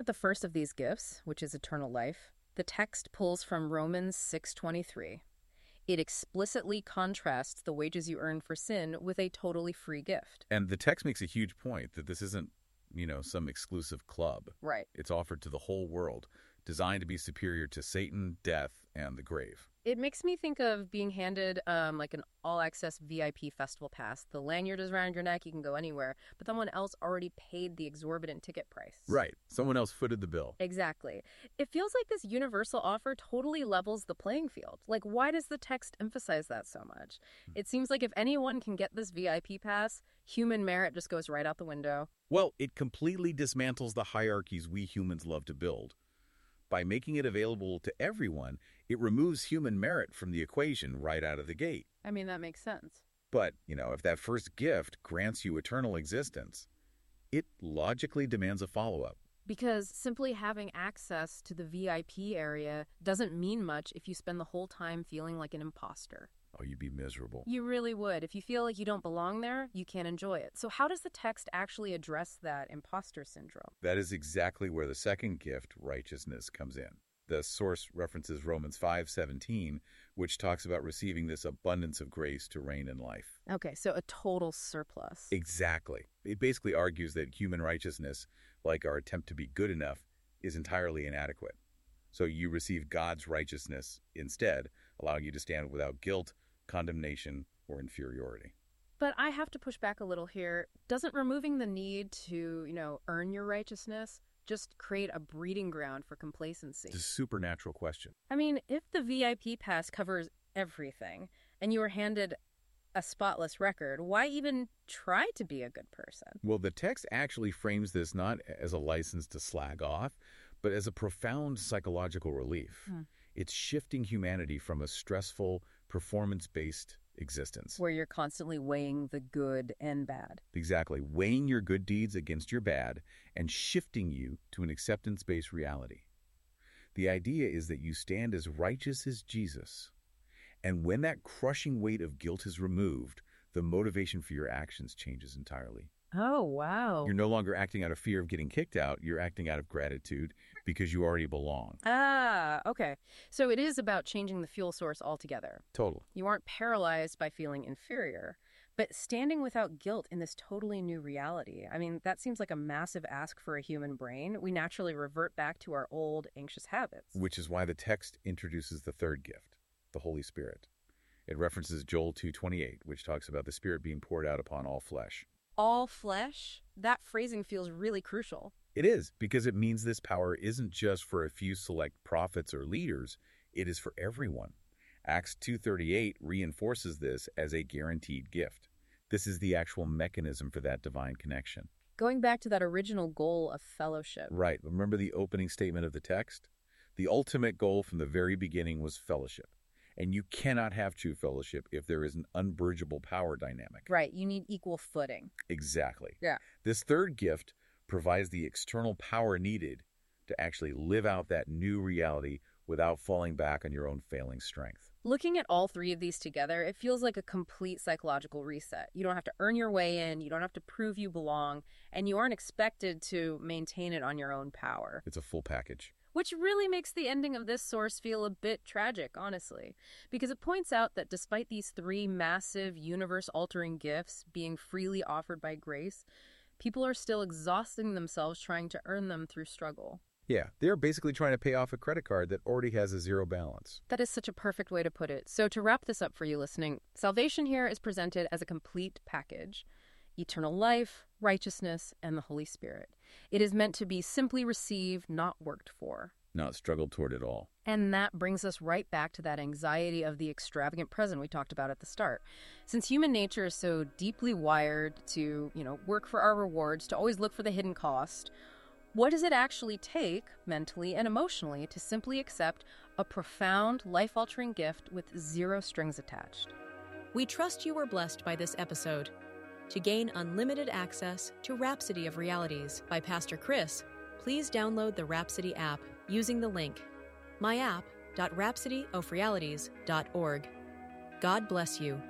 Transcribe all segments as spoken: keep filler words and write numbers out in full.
the first of these gifts, which is eternal life, the text pulls from Romans six twenty-three. It explicitly contrasts the wages you earn for sin with a totally free gift. And the text makes a huge point that this isn't, you know, some exclusive club. Right. It's offered to the whole world, designed to be superior to Satan, death, and the grave. It makes me think of being handed um, like an all-access V I P festival pass. The lanyard is around your neck, you can go anywhere, but someone else already paid the exorbitant ticket price. Right. Someone else footed the bill. Exactly. It feels like this universal offer totally levels the playing field. Like, why does the text emphasize that so much? It seems like if anyone can get this V I P pass, human merit just goes right out the window. Well, it completely dismantles the hierarchies we humans love to build. By making it available to everyone, it removes human merit from the equation right out of the gate. I mean, that makes sense. But, you know, if that first gift grants you eternal existence, it logically demands a follow-up. Because simply having access to the V I P area doesn't mean much if you spend the whole time feeling like an imposter. Oh, you'd be miserable. You really would. If you feel like you don't belong there, you can't enjoy it. So how does the text actually address that imposter syndrome? That is exactly where the second gift, righteousness, comes in. The source references Romans five seventeen, which talks about receiving this abundance of grace to reign in life. Okay, so a total surplus. Exactly. It basically argues that human righteousness, like our attempt to be good enough, is entirely inadequate. So you receive God's righteousness instead, allowing you to stand without guilt, condemnation, or inferiority. But I have to push back a little here. Doesn't removing the need to, you know, earn your righteousness just create a breeding ground for complacency? It's a supernatural question. I mean, if the V I P pass covers everything and you were handed a spotless record, why even try to be a good person? Well, the text actually frames this not as a license to slag off, but as a profound psychological relief. Hmm. It's shifting humanity from a stressful, performance-based existence. Where you're constantly weighing the good and bad. Exactly. Weighing your good deeds against your bad and shifting you to an acceptance-based reality. The idea is that you stand as righteous as Jesus. And when that crushing weight of guilt is removed, the motivation for your actions changes entirely. Oh, wow. You're no longer acting out of fear of getting kicked out. You're acting out of gratitude because you already belong. Ah, okay. So it is about changing the fuel source altogether. Totally. You aren't paralyzed by feeling inferior, but standing without guilt in this totally new reality. I mean, that seems like a massive ask for a human brain. We naturally revert back to our old anxious habits. Which is why the text introduces the third gift, the Holy Spirit. It references Joel two twenty-eight, which talks about the Spirit being poured out upon all flesh. All flesh? That phrasing feels really crucial. It is, because it means this power isn't just for a few select prophets or leaders, it is for everyone. Acts two thirty-eight reinforces this as a guaranteed gift. This is the actual mechanism for that divine connection. Going back to that original goal of fellowship. Right. Remember the opening statement of the text? The ultimate goal from the very beginning was fellowship. And you cannot have true fellowship if there is an unbridgeable power dynamic. Right. You need equal footing. Exactly. Yeah. This third gift provides the external power needed to actually live out that new reality without falling back on your own failing strength. Looking at all three of these together, it feels like a complete psychological reset. You don't have to earn your way in, you don't have to prove you belong, and you aren't expected to maintain it on your own power. It's a full package. Which really makes the ending of this source feel a bit tragic, honestly, because it points out that despite these three massive, universe-altering gifts being freely offered by grace, people are still exhausting themselves trying to earn them through struggle. Yeah, they're basically trying to pay off a credit card that already has a zero balance. That is such a perfect way to put it. So to wrap this up for you listening, salvation here is presented as a complete package. Eternal life, righteousness, and the Holy Spirit. It is meant to be simply received, not worked for. Not struggled toward at all. And that brings us right back to that anxiety of the extravagant present we talked about at the start. Since human nature is so deeply wired to, you know, work for our rewards, to always look for the hidden cost, what does it actually take, mentally and emotionally, to simply accept a profound, life-altering gift with zero strings attached? We trust you were blessed by this episode. To gain unlimited access to Rhapsody of Realities by Pastor Chris, please download the Rhapsody app using the link my app dot rhapsody of realities dot org. God bless you.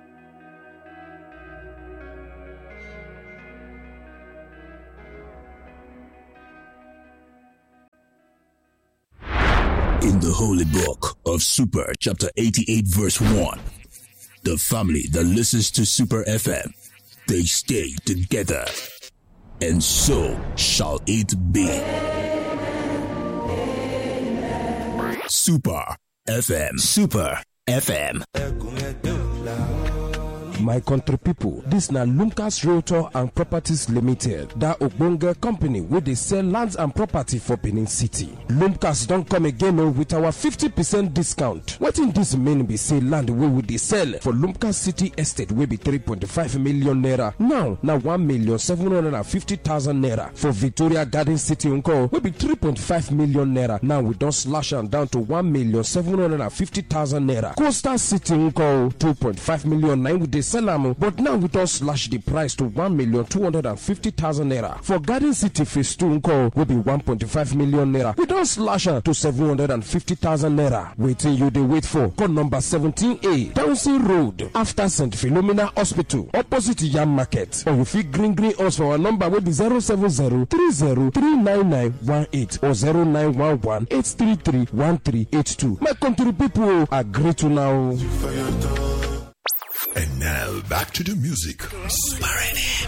In the holy book of Super, chapter eighty-eight, verse one, the family that listens to Super F M, they stay together, and so shall it be. Super F M. Super F M. My country people, this na Lumcas Realtor and Properties Limited, that ogbonge company where they sell lands and property for Benin City. Lumcas don't come again oh, with our fifty percent discount. What in this mean be say land where would they sell for Lumcas City Estate will be three point five million naira. Now, now one million seven hundred fifty thousand naira. For Victoria Garden City Unko will be three point five million naira. Now we don't slash them down to one million seven hundred fifty thousand naira. Coastal City Unko two point five million nine with the Salam, but now we don't slash the price to one million two hundred fifty thousand naira. For Garden City Phase two Unko will be one point five million naira. We don't slash her to seven hundred fifty thousand naira. Waiting you they wait for code number seventeen A Townsend Road after Saint Philomena Hospital opposite Yam Market. Or if you green green us for our number will be zero seven zero three zero three nine nine one eight or zero nine one one eight three three one three eight two. My country people agree to now. And now back to the music. Super N M.